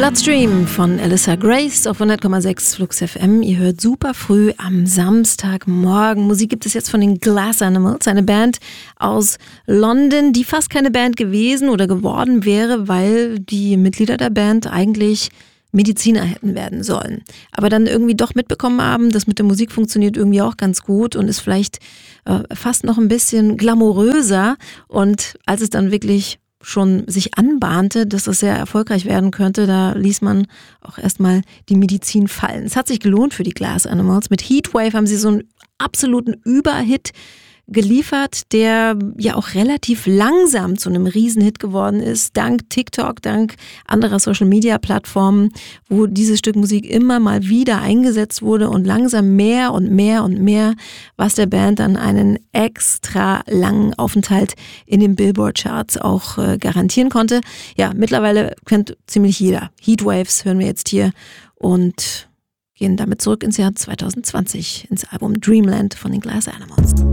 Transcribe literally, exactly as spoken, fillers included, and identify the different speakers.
Speaker 1: Bloodstream von Alyssa Grace auf hundert Komma sechs Flux F M. Ihr hört super früh am Samstagmorgen. Musik gibt es jetzt von den Glass Animals, eine Band aus London, die fast keine Band gewesen oder geworden wäre, weil die Mitglieder der Band eigentlich Mediziner hätten werden sollen. Aber dann irgendwie doch mitbekommen haben, das mit der Musik funktioniert irgendwie auch ganz gut und ist vielleicht äh, fast noch ein bisschen glamouröser. Und als es dann wirklich schon sich anbahnte, dass das sehr erfolgreich werden könnte, da ließ man auch erstmal die Medizin fallen. Es hat sich gelohnt für die Glass Animals. Mit Heatwave haben sie so einen absoluten Überhit geliefert, der ja auch relativ langsam zu einem Riesenhit geworden ist, dank TikTok, dank anderer Social-Media-Plattformen, wo dieses Stück Musik immer mal wieder eingesetzt wurde und langsam mehr und mehr und mehr, was der Band dann einen extra langen Aufenthalt in den Billboard-Charts auch äh, garantieren konnte. Ja, mittlerweile kennt ziemlich jeder. Heatwaves hören wir jetzt hier und gehen damit zurück ins Jahr zwanzig zwanzig, ins Album Dreamland von den Glass Animals.